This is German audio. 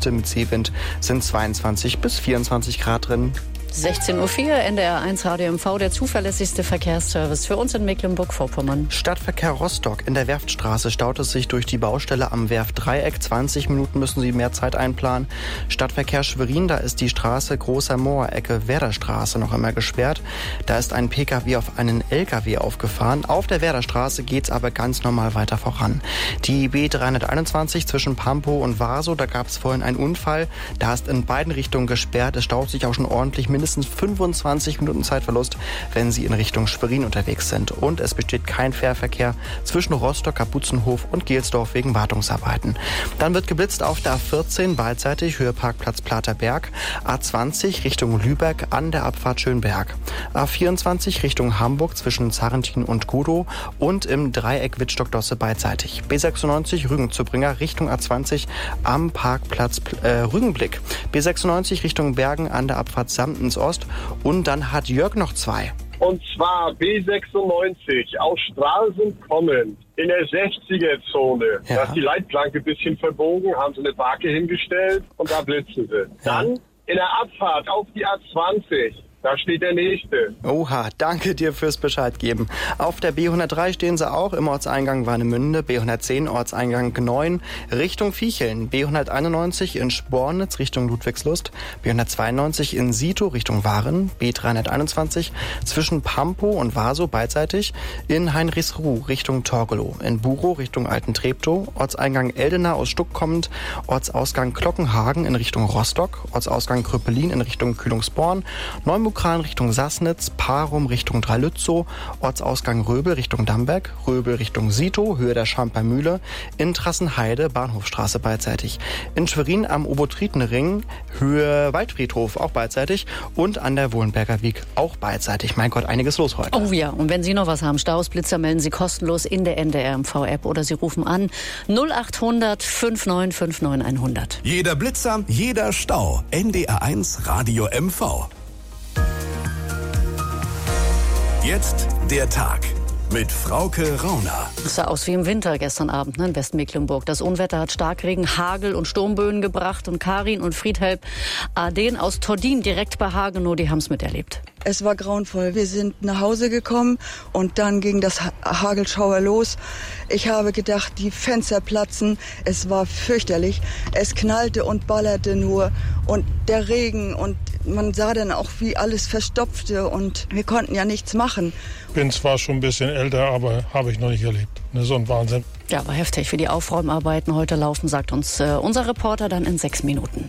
Küste mit Seewind sind 22 bis 24 Grad drin. 16.04 Uhr, NDR1 Radio MV, der zuverlässigste Verkehrsservice für uns in Mecklenburg-Vorpommern. Stadtverkehr Rostock. In der Werftstraße staut es sich durch die Baustelle am Werftdreieck. 20 Minuten müssen Sie mehr Zeit einplanen. Stadtverkehr Schwerin, da ist die Straße Großer Moor, Ecke Werderstraße noch immer gesperrt. Da ist ein Pkw auf einen Lkw aufgefahren. Auf der Werderstraße geht's aber ganz normal weiter voran. Die B321 zwischen Pampow und Warsow, da gab es vorhin einen Unfall. Da ist in beiden Richtungen gesperrt. Es staut sich auch schon ordentlich, mindestens 25 Minuten Zeitverlust, wenn Sie in Richtung Schwerin unterwegs sind. Und es besteht kein Fährverkehr zwischen Rostock, Kapuzenhof und Gelsdorf wegen Wartungsarbeiten. Dann wird geblitzt auf der A14 beidseitig, Höhe Parkplatz Platerberg, A20 Richtung Lübeck an der Abfahrt Schönberg, A24 Richtung Hamburg zwischen Zarrentin und Gudow und im Dreieck Wittstock-Dosse beidseitig. B96 Rügen-Zübringer Richtung A20 am Parkplatz Rügenblick. B96 Richtung Bergen an der Abfahrt Samten ins Ost. Und dann hat Jörg noch zwei. Und zwar B96 aus Stralsund kommend in der 60er-Zone. Ja. Da ist die Leitplanke ein bisschen verbogen, haben sie eine Barke hingestellt und da blitzen sie. Ja. Dann in der Abfahrt auf die A20. Da steht der Nächste. Oha, danke dir fürs Bescheid geben. Auf der B103 stehen sie auch im Ortseingang Warnemünde, B110 Ortseingang Gneuen Richtung Viecheln, B191 in Spornitz Richtung Ludwigslust, B192 in Sito Richtung Waren, B321 zwischen Pampow und Warsow beidseitig, in Heinrichsruh Richtung Torgelow, in Burow Richtung Alten-Treptow, Ortseingang Eldena aus Stuck kommend, Ortsausgang Glockenhagen in Richtung Rostock, Ortsausgang Krüppelin in Richtung Kühlungsborn, Neumukran Richtung Sassnitz, Parum Richtung Drei-Lützow, Ortsausgang Röbel Richtung Damberg, Röbel Richtung Sito, Höhe der Schamper Mühle, in Trassenheide, Bahnhofstraße beidseitig, in Schwerin am Obotritenring, Höhe Waldfriedhof auch beidseitig und an der Wohlenberger Wiek auch beidseitig. Mein Gott, einiges los heute. Oh ja, und wenn Sie noch was haben, Staus, Blitzer, melden Sie kostenlos in der NDR MV-App oder Sie rufen an 0800 5959 100. Jeder Blitzer, jeder Stau. NDR1 Radio MV. Jetzt der Tag mit Frauke Rauner. Es sah aus wie im Winter gestern Abend in Westmecklenburg. Das Unwetter hat Starkregen, Hagel und Sturmböen gebracht. Und Karin und Friedhelm Aden aus Tordin direkt bei Hagenow, die haben es miterlebt. Es war grauenvoll. Wir sind nach Hause gekommen und dann ging das Hagelschauer los. Ich habe gedacht, die Fenster platzen. Es war fürchterlich. Es knallte und ballerte nur und der Regen und man sah dann auch, wie alles verstopfte und wir konnten ja nichts machen. Bin zwar schon ein bisschen älter, aber habe ich noch nicht erlebt. So ein Wahnsinn. Ja, aber heftig, wie die Aufräumarbeiten heute laufen, sagt uns unser Reporter dann in 6 Minuten.